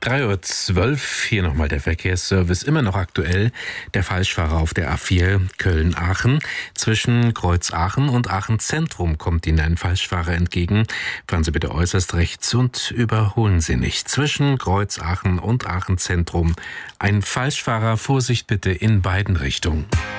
3:12 Uhr, hier nochmal der Verkehrsservice, immer noch aktuell. Der Falschfahrer auf der A4 Köln-Aachen. Zwischen Kreuz-Aachen und Aachen-Zentrum kommt Ihnen ein Falschfahrer entgegen. Fahren Sie bitte äußerst rechts und überholen Sie nicht. Zwischen Kreuz-Aachen und Aachen-Zentrum ein Falschfahrer, Vorsicht bitte in beiden Richtungen.